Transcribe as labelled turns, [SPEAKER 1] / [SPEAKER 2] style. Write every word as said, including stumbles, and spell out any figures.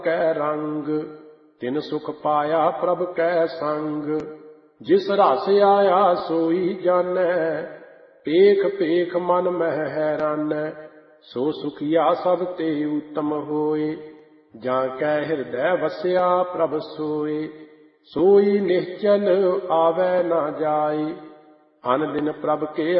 [SPEAKER 1] कै रंग तिन सुख पाया प्रभ कै संग। जिस रस आया सोई जानै पेख पेख मन मह हैरानै। सो सुखिया सब ते उत्तम होए जां कै हृदय वस्या प्रभ सोए। सोई निश्चल आवे न जाए अन दिन प्रभ के